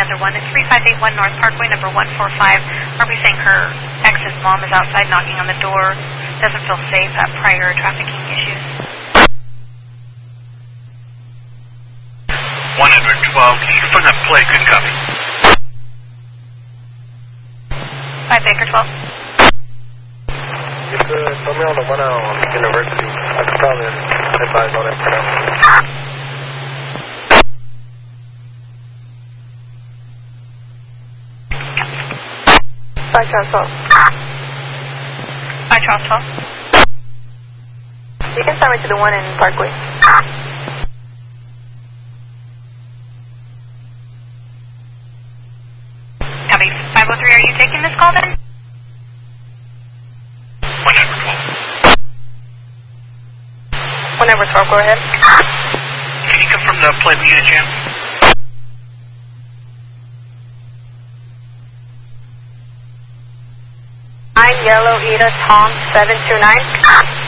another one. It's 3581 North Parkway, number 145. Are we saying her ex's mom is outside knocking on the door, doesn't feel safe, had prior trafficking issues? 112, can you confirm that play? Good copy. 5 Baker 12. You could tell me on the one on University. I could probably advise on it for now. 5 Charles 12. 5 Charles 12. You can send me to the one in Parkway. Copy. 503, are you taking this call then? 112, go ahead. Can you confirm the plate unit jam? I'm Yellow Eda Tom 729.